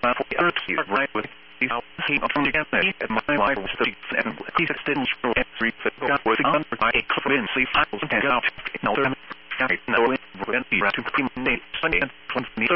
earth here, right with these he from the gap at my life was 37. He's extended through every got was under by a confidence I was and out. No, no, when he ran to criminate Sunday and 20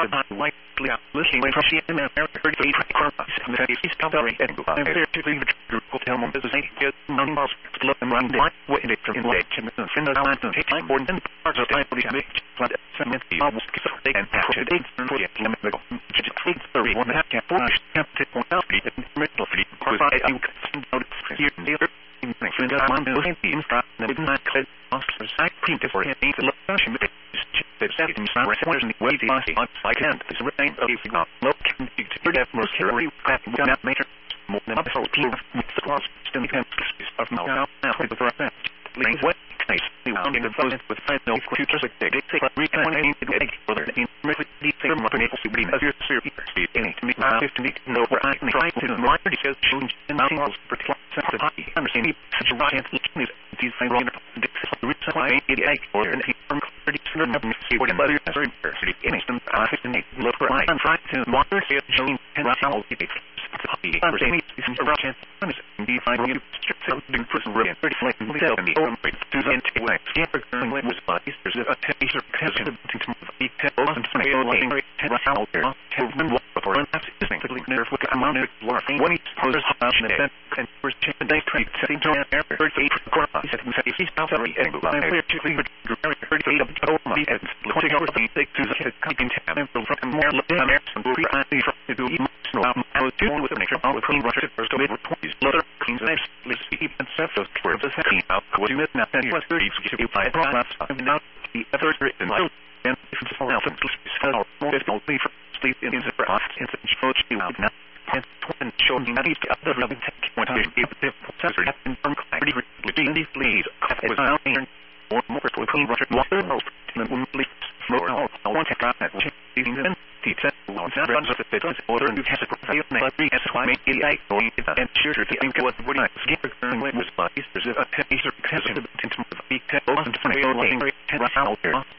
likely listening from she and America 38 corpus and he's covering and I'm there to leave the hotel on business get numbers look and run like waiting from in late and send us out to take time more than parts of time to make but some of the almost they can actually they for the limit the just 31 half can push have to point out the mental fleet because I you can notice here near friend of mine was in the infra and did not clear officers I printed for him to look at him they said in some reports in the way the I can't this rain of the signal no can be to have most carry that not matter more than up so team with the cross still can of now with the rest link what nice you found in the process with five no futures like they take reconnecting the egg further in really detail more than to be as your speed any to make my 50 no where I can try to write the says change and nothing else for sensitivity understand such a right is these things wrong the reply the egg or an from 30 see what another very any some 58 look for I try to water say showing and rational the understanding is a chance to be finding you something prison room 30 like the open to the anti-wax camper was bodies there's a taser hesitant to be tell and fail like rational there to remember for an absolutely nerve with amount of laughing when he poses option and first chance they trade setting to an air 38 corpus and he's now very angle I clear to the very 38 of Toma and looking over the take to the cutting tab and from more than and free to do I was doing with the nature of clean Russia first to mid 20s leather cleans and let's see and set those for the setting out what you now and was 30 to by products and now the other and if it's all else it's more difficult for sleep in the brass and shows you out now and when showing that each other loving tech when I gave the sensor and from pretty please was out here or more for clean Russia water and when please more I want to drop that change and runs of the order and has a prevail but as why make it like going and sure to think what would I skip was bodies there's a taser hesitant into the big tech and fail like